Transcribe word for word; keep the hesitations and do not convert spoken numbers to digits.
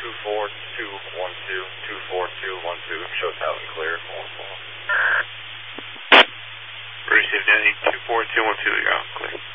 two four two one two, two four two one two, shows out and clear. Received Danny, two four two one two, you're out, clear.